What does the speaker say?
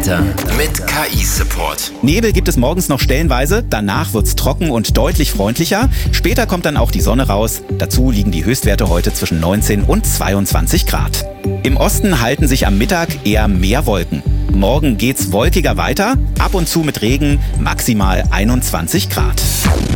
Wetter mit KI-Support. Nebel gibt es morgens noch stellenweise, danach wird's trocken und deutlich freundlicher. Später kommt dann auch die Sonne raus. Dazu liegen die Höchstwerte heute zwischen 19 und 22 Grad. Im Osten halten sich am Mittag eher mehr Wolken. Morgen geht's wolkiger weiter, ab und zu mit Regen, maximal 21 Grad.